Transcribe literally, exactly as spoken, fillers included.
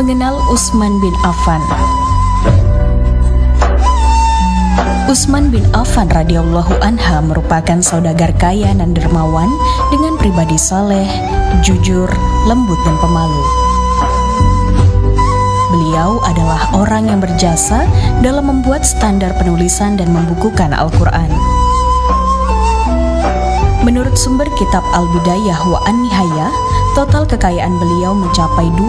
mengenal Utsman bin Affan. Utsman bin Affan radhiyallahu anha merupakan saudagar kaya dan dermawan dengan pribadi saleh, jujur, lembut dan pemalu. Beliau adalah orang yang berjasa dalam membuat standar penulisan dan membukukan Al-Quran. Menurut sumber kitab Al-Bidayah wa An-Nihayah, total kekayaan beliau mencapai